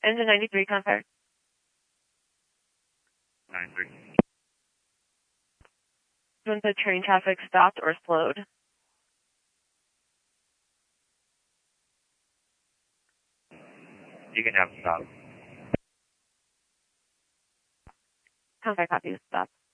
Engine 93, contact. 93. When the train traffic stopped or slowed? You can have stop. Contact copy, stop.